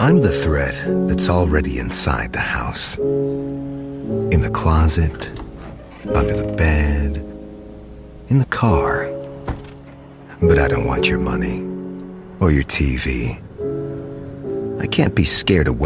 I'm the threat that's already inside the house. In the closet, under the bed, in the car. But I don't want your money or your TV. I can't be scared away